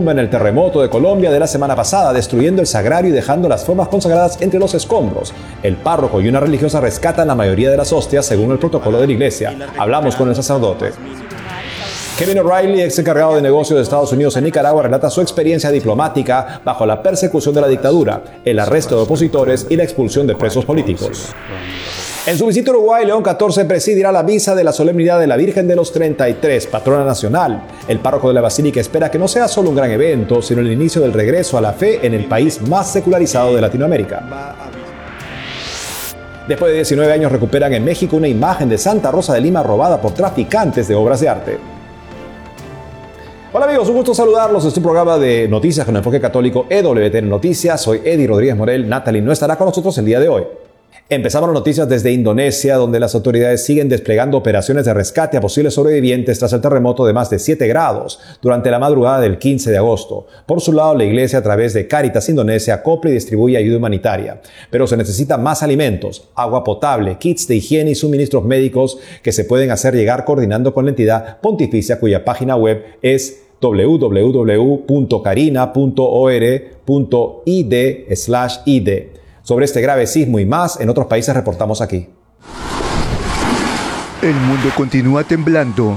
derrumba en el terremoto de Colombia de la semana pasada, destruyendo el sagrario y dejando las formas consagradas entre los escombros. El párroco y una religiosa rescatan la mayoría de las hostias según el protocolo de la iglesia. Hablamos con el sacerdote. Kevin O'Reilly, ex encargado de negocios de Estados Unidos en Nicaragua, relata su experiencia diplomática bajo la persecución de la dictadura, el arresto de opositores y la expulsión de presos políticos. En su visita a Uruguay, León XIV presidirá la misa de la solemnidad de la Virgen de los 33, patrona nacional. El párroco de la Basílica espera que no sea solo un gran evento, sino el inicio del regreso a la fe en el país más secularizado de Latinoamérica. Después de 19 años recuperan en México una imagen de Santa Rosa de Lima robada por traficantes de obras de arte. Hola amigos, un gusto saludarlos. Este es un programa de noticias con enfoque católico EWTN Noticias. Soy Eddie Rodríguez Morel. Natalie no estará con nosotros el día de hoy. Empezamos las noticias desde Indonesia, donde las autoridades siguen desplegando operaciones de rescate a posibles sobrevivientes tras el terremoto de más de 7 grados durante la madrugada del 15 de agosto. Por su lado, la iglesia a través de Cáritas Indonesia acopla y distribuye ayuda humanitaria. Pero se necesitan más alimentos, agua potable, kits de higiene y suministros médicos que se pueden hacer llegar coordinando con la entidad pontificia cuya página web es www.carina.org.id/id. Sobre este grave sismo y más, en otros países reportamos aquí. El mundo continúa temblando.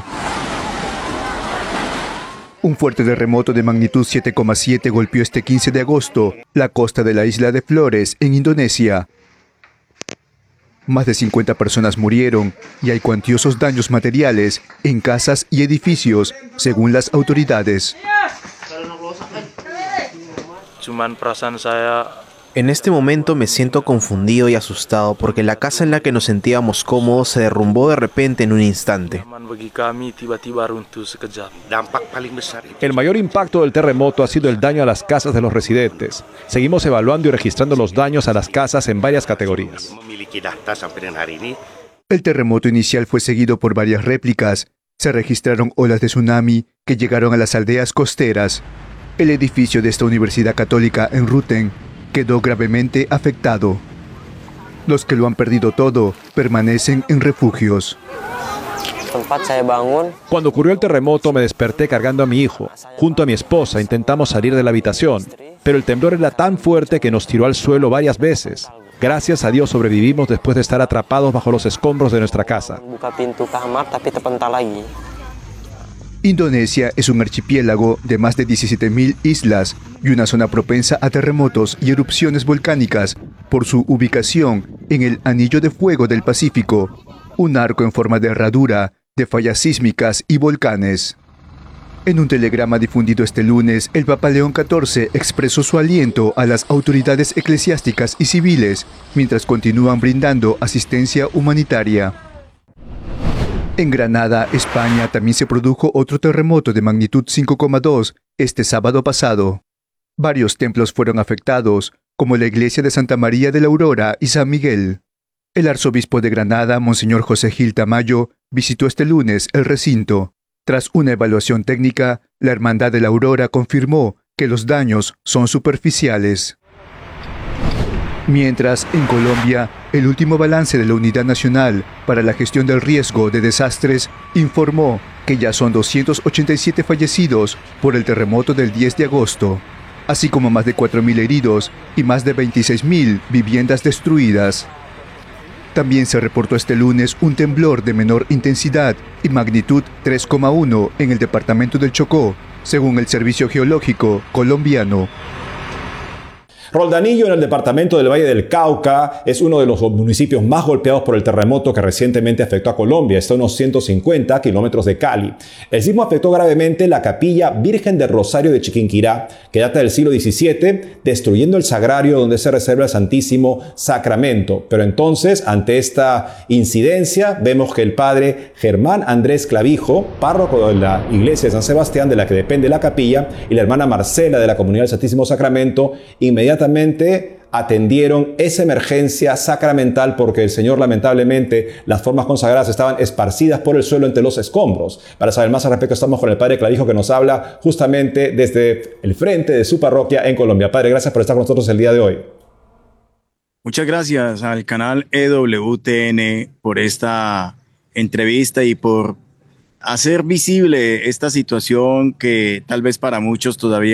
Un fuerte terremoto de magnitud 7,7 golpeó este 15 de agosto la costa de la isla de Flores, en Indonesia. Más de 50 personas murieron y hay cuantiosos daños materiales en casas y edificios, según las autoridades. En este momento me siento confundido y asustado porque la casa en la que nos sentíamos cómodos se derrumbó de repente en un instante. El mayor impacto del terremoto ha sido el daño a las casas de los residentes. Seguimos evaluando y registrando los daños a las casas en varias categorías. El terremoto inicial fue seguido por varias réplicas. Se registraron olas de tsunami que llegaron a las aldeas costeras. El edificio de esta universidad católica en Ruten quedó gravemente afectado. Los que lo han perdido todo permanecen en refugios. Cuando ocurrió el terremoto me desperté cargando a mi hijo. Junto a mi esposa intentamos salir de la habitación, pero el temblor era tan fuerte que nos tiró al suelo varias veces. Gracias a Dios sobrevivimos después de estar atrapados bajo los escombros de nuestra casa. Indonesia es un archipiélago de más de 17.000 islas y una zona propensa a terremotos y erupciones volcánicas por su ubicación en el Anillo de Fuego del Pacífico, un arco en forma de herradura de fallas sísmicas y volcanes. En un telegrama difundido este lunes, el Papa León XIV expresó su aliento a las autoridades eclesiásticas y civiles mientras continúan brindando asistencia humanitaria. En Granada, España, también se produjo otro terremoto de magnitud 5,2 este sábado pasado. Varios templos fueron afectados, como la iglesia de Santa María de la Aurora y San Miguel. El arzobispo de Granada, Monseñor José Gil Tamayo, visitó este lunes el recinto. Tras una evaluación técnica, la Hermandad de la Aurora confirmó que los daños son superficiales. Mientras, en Colombia, el último balance de la Unidad Nacional para la Gestión del Riesgo de Desastres informó que ya son 287 fallecidos por el terremoto del 10 de agosto, así como más de 4.000 heridos y más de 26.000 viviendas destruidas. También se reportó este lunes un temblor de menor intensidad y magnitud 3,1 en el departamento del Chocó, según el Servicio Geológico colombiano. Roldanillo, en el departamento del Valle del Cauca, es uno de los municipios más golpeados por el terremoto que recientemente afectó a Colombia. Está a unos 150 kilómetros de Cali. El sismo afectó gravemente la capilla Virgen del Rosario de Chiquinquirá, que data del siglo XVII, destruyendo el sagrario donde se reserva el Santísimo Sacramento. Pero entonces, ante esta incidencia, vemos que el padre Germán Andrés Clavijo, párroco de la iglesia de San Sebastián, de la que depende la capilla, y la hermana Marcela de la Comunidad del Santísimo Sacramento, inmediatamente atendieron esa emergencia sacramental porque el Señor, lamentablemente, las formas consagradas estaban esparcidas por el suelo entre los escombros. Para saber más al respecto, estamos con el Padre Clavijo, que nos habla justamente desde el frente de su parroquia en Colombia. Padre, gracias por estar con nosotros el día de hoy. Muchas gracias al canal EWTN por esta entrevista y por hacer visible esta situación que tal vez para muchos todavía